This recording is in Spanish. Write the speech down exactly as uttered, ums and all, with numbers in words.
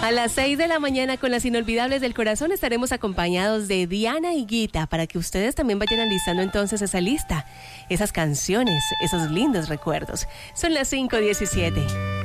A las seis de la mañana con las inolvidables del corazón estaremos acompañados de Diana y Guita para que ustedes también vayan alistando entonces esa lista, esas canciones, esos lindos recuerdos. Son las cinco diecisiete.